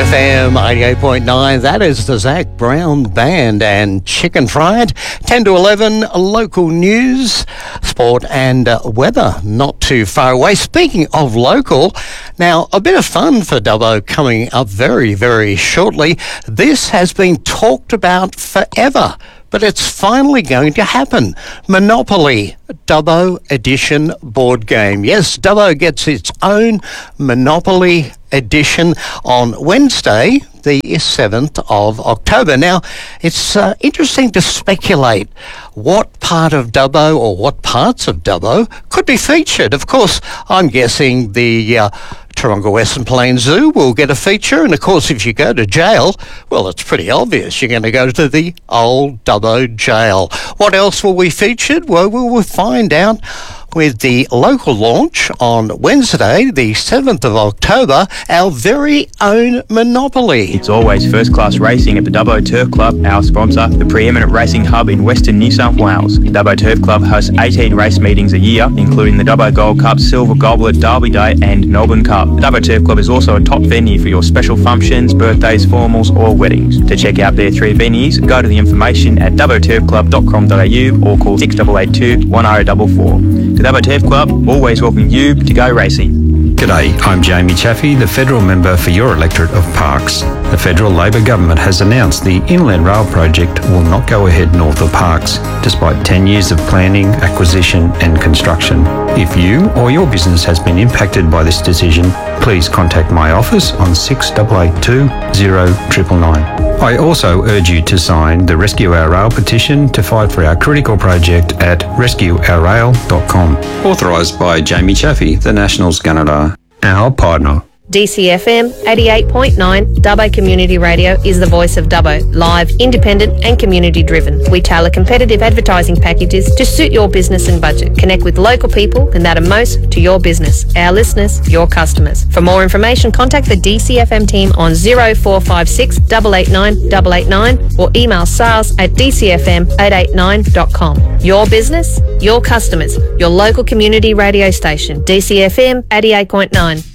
DCFM 88.9, that is the Zach Brown Band and Chicken Fried. 10 to 11, local news, sport and weather not too far away. Speaking of local, now a bit of fun for Dubbo coming up very, very shortly. This has been talked about forever, but it's finally going to happen. Monopoly Dubbo Edition board game. Yes, Dubbo gets its own Monopoly Edition on Wednesday, the 7th of October. Now, it's interesting to speculate what part of Dubbo or what parts of Dubbo could be featured. Of course, I'm guessing the Taronga Western Plains Zoo will get a feature, and of course if you go to jail, well, it's pretty obvious you're going to go to the old Dubbo jail. What else will be featured? Well, we will find out with the local launch on Wednesday, the 7th of October, our very own Monopoly. It's always first-class racing at the Dubbo Turf Club, our sponsor, the preeminent racing hub in Western New South Wales. The Dubbo Turf Club hosts 18 race meetings a year, including the Dubbo Gold Cup, Silver Goblet, Derby Day and Melbourne Cup. The Dubbo Turf Club is also a top venue for your special functions, birthdays, formals or weddings. To check out their three venues, go to the information at dubboturfclub.com.au or call 6882 1044. The Dubbo Turf Club always welcome you to go racing. G'day, I'm Jamie Chaffey, the Federal Member for your electorate of Parkes. The Federal Labor Government has announced the Inland Rail project will not go ahead north of Parkes, despite 10 years of planning, acquisition and construction. If you or your business has been impacted by this decision, please contact my office on 6882 0999. I also urge you to sign the Rescue Our Rail petition to fight for our critical project at rescueourrail.com. Authorised by Jamie Chaffey, the Nationals Gunnedah, our partner. DCFM 88.9 Dubbo Community Radio is the voice of Dubbo, live, independent and community driven. We tailor competitive advertising packages to suit your business and budget. Connect with local people that matter most to your business, our listeners, your customers. For more information, contact the DCFM team on 0456 889 889 or email sales@dcfm889.com. Your business, your customers, your local community radio station. DCFM 88.9.